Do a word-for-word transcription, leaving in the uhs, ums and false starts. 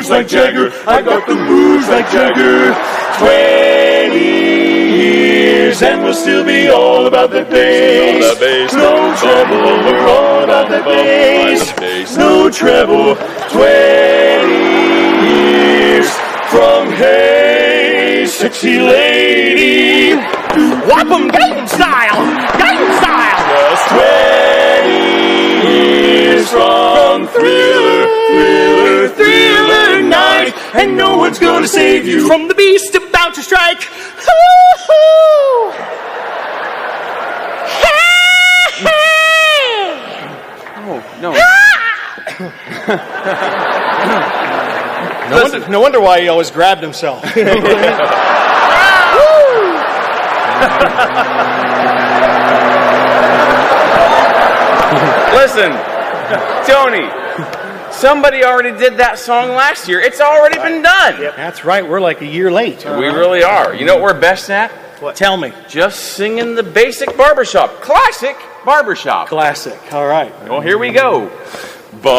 like Jagger. I got the moves like Jagger. Twenty years and we'll still be all about the bass. No treble, we're all about the bass. No treble. Twenty years from Hey Sexy Lady. Whop 'em Gangnam style! Gangnam style! Just twenty years from Thriller, Thriller, Thriller Night, and no one's gonna save you From the beast about to strike! Hoo-hoo! Hey! Oh, no. No wonder, no wonder why he always grabbed himself. Listen, Tony, somebody already did that song last year. It's already been done. That's right, we're like a year late. We really are. You know what we're best at? What? Tell me. Just singing the basic barbershop. Classic barbershop. Classic, all right. Well, here we go. Ba